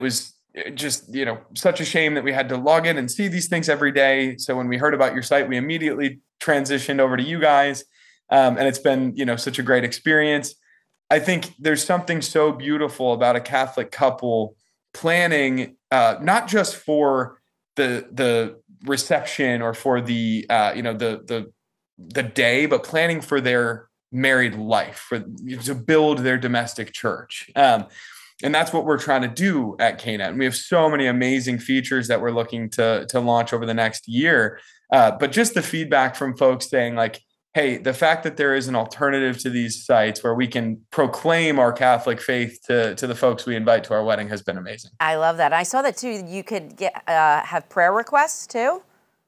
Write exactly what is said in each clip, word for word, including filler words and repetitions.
was just, you know, such a shame that we had to log in and see these things every day. So when we heard about your site, we immediately transitioned over to you guys. Um, and it's been, you know, such a great experience. I think there's something so beautiful about a Catholic couple planning, uh, not just for the, the reception or for the, uh, you know, the, the, the day, but planning for their married life, for to build their domestic church. Um, And that's what we're trying to do at K net. And we have so many amazing features that we're looking to, to launch over the next year. Uh, but just the feedback from folks saying like, hey, the fact that there is an alternative to these sites where we can proclaim our Catholic faith to, to the folks we invite to our wedding has been amazing. I love that. I saw that too. You could get uh, have prayer requests too?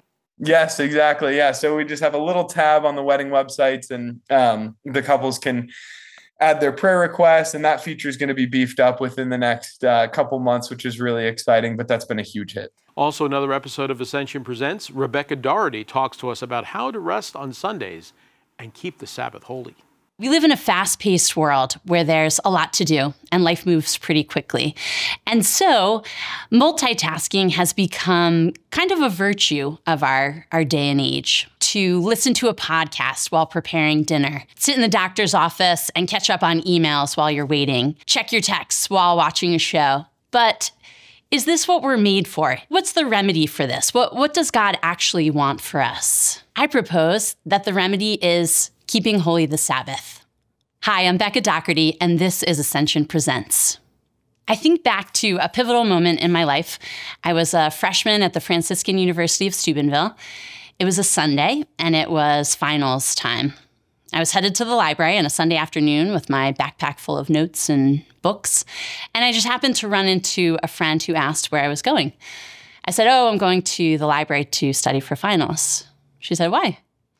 Yes, exactly. Yeah. So we just have a little tab on the wedding websites, and um, the couples can add their prayer requests, and that feature is going to be beefed up within the next uh, couple months, which is really exciting, but that's been a huge hit. Also, another episode of Ascension Presents, Rebecca Doherty talks to us about how to rest on Sundays and keep the Sabbath holy. We live in a fast-paced world where there's a lot to do and life moves pretty quickly. And so multitasking has become kind of a virtue of our, our day and age. To listen to a podcast while preparing dinner, sit in the doctor's office and catch up on emails while you're waiting, check your texts while watching a show. But is this what we're made for? What's the remedy for this? What, what does God actually want for us? I propose that the remedy is keeping holy the Sabbath. Hi, I'm Becca Doherty, and this is Ascension Presents. I think back to a pivotal moment in my life. I was a freshman at the Franciscan University of Steubenville. It was a Sunday, and it was finals time. I was headed to the library on a Sunday afternoon with my backpack full of notes and books, and I just happened to run into a friend who asked where I was going. I said, oh, I'm going to the library to study for finals. She said, why?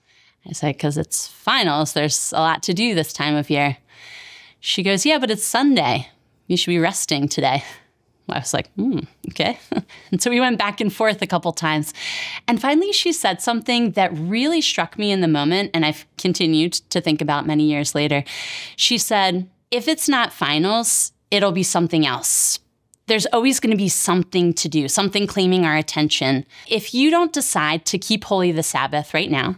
I said, because it's finals. There's a lot to do this time of year. She goes, yeah, but it's Sunday. You should be resting today. I was like, hmm, okay. And so we went back and forth a couple times. And finally, she said something that really struck me in the moment, and I've continued to think about many years later. She said, if it's not finals, it'll be something else. There's always going to be something to do, something claiming our attention. If you don't decide to keep holy the Sabbath right now,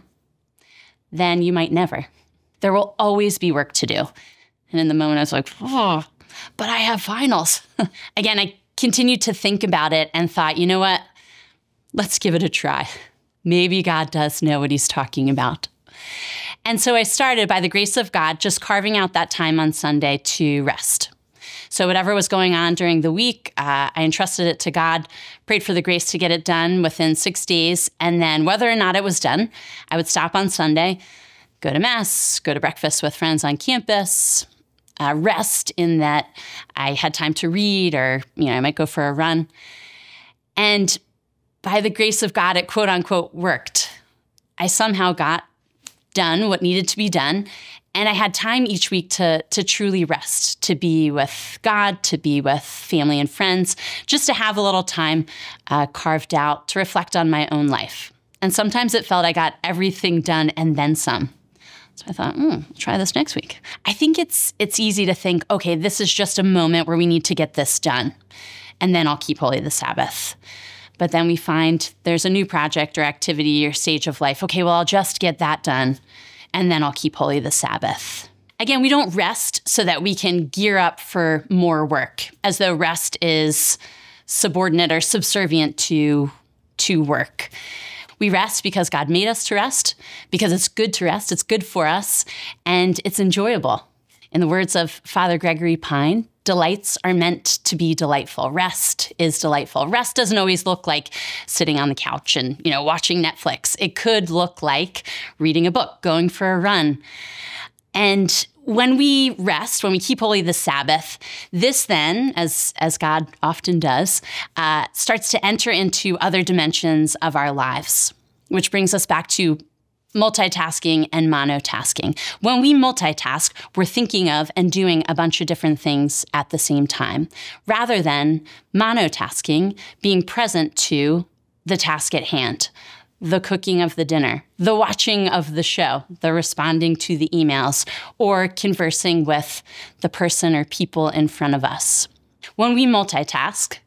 then you might never. There will always be work to do. And in the moment, I was like, oh, but I have finals. Again, I continued to think about it and thought, you know what? Let's give it a try. Maybe God does know what he's talking about. And so I started, by the grace of God, just carving out that time on Sunday to rest. So whatever was going on during the week, uh, I entrusted it to God, prayed for the grace to get it done within six days. And then whether or not it was done, I would stop on Sunday, go to Mass, go to breakfast with friends on campus, uh, rest in that I had time to read, or, you know, I might go for a run. And by the grace of God, it quote unquote worked. I somehow got done what needed to be done. And I had time each week to, to truly rest, to be with God, to be with family and friends, just to have a little time uh, carved out to reflect on my own life. And sometimes it felt I got everything done and then some. So I thought, hmm, I'll try this next week. I think it's it's easy to think, okay, this is just a moment where we need to get this done, and then I'll keep holy the Sabbath. But then we find there's a new project or activity or stage of life. Okay, well, I'll just get that done, and then I'll keep holy the Sabbath. Again, we don't rest so that we can gear up for more work, as though rest is subordinate or subservient to, to work. We rest because God made us to rest, because it's good to rest, it's good for us, and it's enjoyable. In the words of Father Gregory Pine, delights are meant to be delightful. Rest is delightful. Rest doesn't always look like sitting on the couch and, you know, watching Netflix. It could look like reading a book, going for a run. And when we rest, when we keep holy the Sabbath, this then, as, as God often does, uh, starts to enter into other dimensions of our lives, which brings us back to multitasking and monotasking. When we multitask, we're thinking of and doing a bunch of different things at the same time, rather than monotasking, being present to the task at hand, the cooking of the dinner, the watching of the show, the responding to the emails, or conversing with the person or people in front of us. When we multitask,